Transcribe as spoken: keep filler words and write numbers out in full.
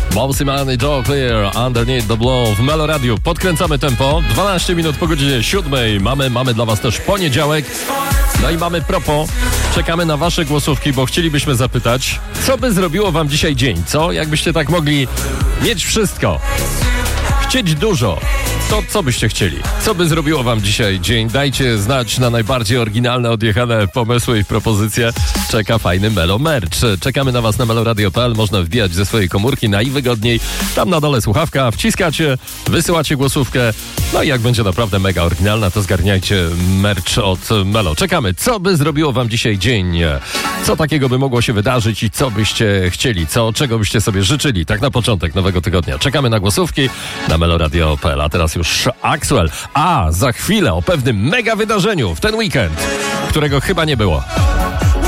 Bouncy Man i Joe Clear, Underneath the Blow w Melo Radio. Podkręcamy tempo. dwanaście minut po godzinie siódmej. Mamy, mamy dla was też poniedziałek. No i mamy propos. Czekamy na wasze głosówki, bo chcielibyśmy zapytać, co by zrobiło wam dzisiaj dzień, co? Jakbyście tak mogli mieć wszystko, chcieć dużo, to co byście chcieli? Co by zrobiło wam dzisiaj dzień? Dajcie znać na najbardziej oryginalne, odjechane pomysły i propozycje. Czeka fajny Melo Merch. Czekamy na was na meloradio kropka p l. Można wbijać ze swojej komórki najwygodniej. Tam na dole słuchawka, wciskacie, wysyłacie głosówkę. No i jak będzie naprawdę mega oryginalna, to zgarniajcie merch od Melo. Czekamy. Co by zrobiło wam dzisiaj dzień? Co takiego by mogło się wydarzyć i co byście chcieli? Co, czego byście sobie życzyli? Tak na początek nowego tygodnia. Czekamy na głosówki na meloradio kropka p l. A teraz już Axwell. A za chwilę o pewnym mega wydarzeniu w ten weekend, którego chyba nie było.